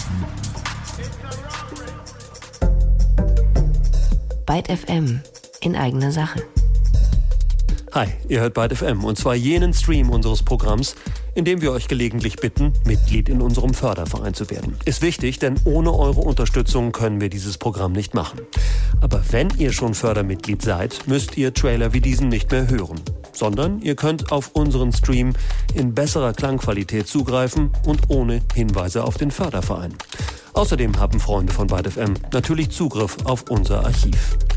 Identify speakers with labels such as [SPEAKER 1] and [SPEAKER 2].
[SPEAKER 1] Byte FM in eigener Sache.
[SPEAKER 2] Hi, ihr hört Byte FM und zwar jenen Stream unseres Programms, in dem wir euch gelegentlich bitten, Mitglied in unserem Förderverein zu werden. Ist wichtig, denn ohne eure Unterstützung können wir dieses Programm nicht machen. Aber wenn ihr schon Fördermitglied seid, müsst ihr Trailer wie diesen nicht mehr hören, sondern ihr könnt auf unseren Stream in besserer Klangqualität zugreifen und ohne Hinweise auf den Förderverein. Außerdem haben Freunde von Byte FM natürlich Zugriff auf unser Archiv.